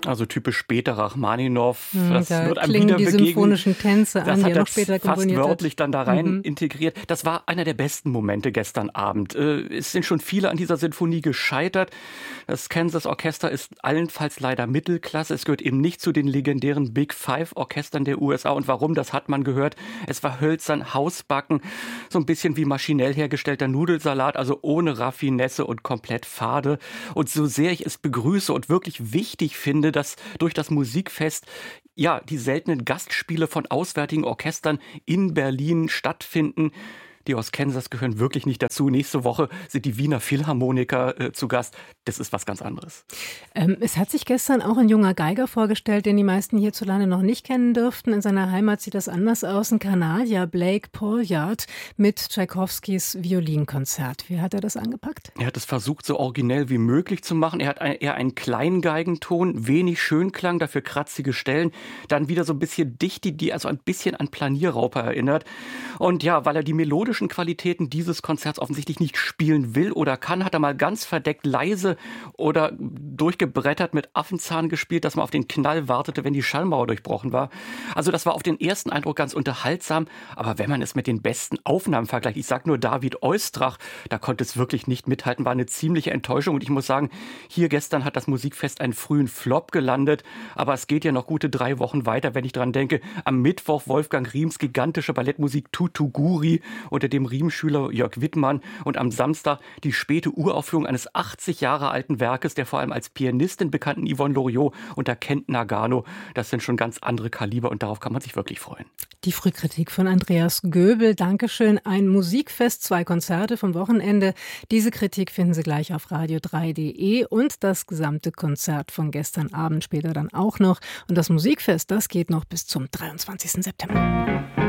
Also typisch später Rachmaninow. Das da wird einem wieder die symphonischen Tänze an, die er noch später komponiert hat. Fast wörtlich dann da rein integriert. Das war einer der besten Momente gestern Abend. Es sind schon viele an dieser Sinfonie gescheitert. Das Kansas Orchester ist allenfalls leider Mittelklasse. Es gehört eben nicht zu den legendären Big Five Orchestern der USA. Und warum, das hat man gehört. Es war hölzern, Hausbacken, so ein bisschen wie maschinell hergestellter Nudelsalat, also ohne Raffinesse und komplett fade. Und so sehr ich es begrüße und wirklich wichtig finde, dass durch das Musikfest die seltenen Gastspiele von auswärtigen Orchestern in Berlin stattfinden. Die aus Kansas gehören wirklich nicht dazu. Nächste Woche sind die Wiener Philharmoniker zu Gast. Das ist was ganz anderes. Es hat sich gestern auch ein junger Geiger vorgestellt, den die meisten hierzulande noch nicht kennen dürften. In seiner Heimat sieht das anders aus. Ein Kanadier, Blake Pollard, mit Tschaikowskis Violinkonzert. Wie hat er das angepackt? Er hat es versucht, so originell wie möglich zu machen. Er hat eher einen kleinen Geigenton, wenig Schönklang, dafür kratzige Stellen. Dann wieder so ein bisschen Dichte, die also ein bisschen an Planierrauper erinnert. Und weil er die melodischen Qualitäten dieses Konzerts offensichtlich nicht spielen will oder kann, hat er mal ganz verdeckt leise oder durchgebrettert mit Affenzahn gespielt, dass man auf den Knall wartete, wenn die Schallmauer durchbrochen war. Also das war auf den ersten Eindruck ganz unterhaltsam, aber wenn man es mit den besten Aufnahmen vergleicht, ich sag nur David Oistrakh, da konnte es wirklich nicht mithalten, war eine ziemliche Enttäuschung und ich muss sagen, hier gestern hat das Musikfest einen frühen Flop gelandet, aber es geht ja noch gute 3 Wochen weiter, wenn ich dran denke, am Mittwoch Wolfgang Riems gigantische Ballettmusik Tutuguri unter dem Riemschüler Jörg Wittmann und am Samstag die späte Uraufführung eines 80 Jahre alten Werkes der vor allem als Pianistin bekannten Yvonne Loriot unter Kent Nagano. Das sind schon ganz andere Kaliber und darauf kann man sich wirklich freuen. Die Frühkritik von Andreas Göbel. Dankeschön. Ein Musikfest, 2 Konzerte vom Wochenende. Diese Kritik finden Sie gleich auf radio3.de und das gesamte Konzert von gestern Abend später dann auch noch. Und das Musikfest, das geht noch bis zum 23. September.